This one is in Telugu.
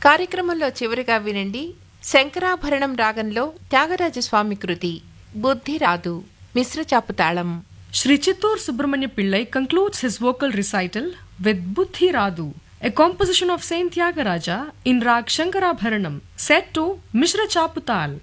కార్యక్రమంలో చివరిగా వినండి శంకరాభరణం రాగంలో త్యాగరాజస్వామి కృతి బుద్ధి రాదు మిశ్ర చాపుతాళం. Sri Chittur Subramanya Pillai concludes his vocal recital with Buddhi Radu, a composition of Saint Tyagaraja in Rag Shankarabharanam, set to Mishra Chaputal.